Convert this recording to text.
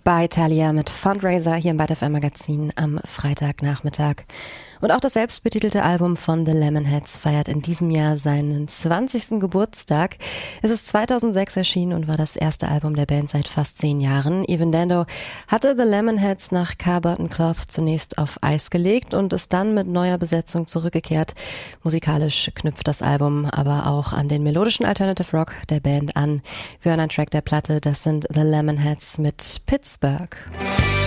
bei Thalia mit Fundraiser hier im Byte FM Magazin am Freitagnachmittag. Und auch das selbstbetitelte Album von The Lemonheads feiert in diesem Jahr seinen 20. Geburtstag. Es ist 2006 erschienen und war das erste Album der Band seit fast 10 Jahren. Evan Dando hatte The Lemonheads nach Carburton Cloth zunächst auf Eis gelegt und ist dann mit neuer Besetzung zurückgekehrt. Musikalisch knüpft das Album aber auch an den melodischen Alternative Rock der Band an. Wir hören einen Track der Platte, das sind The Lemonheads mit Pittsburgh.